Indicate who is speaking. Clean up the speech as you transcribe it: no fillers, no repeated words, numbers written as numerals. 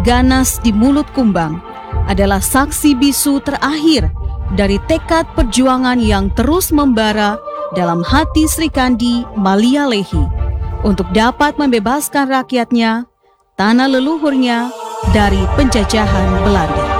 Speaker 1: ganas di mulut kumbang adalah saksi bisu terakhir dari tekad perjuangan yang terus membara dalam hati Sri Kandi Malialehi untuk dapat membebaskan rakyatnya, tanah leluhurnya dari penjajahan Belanda.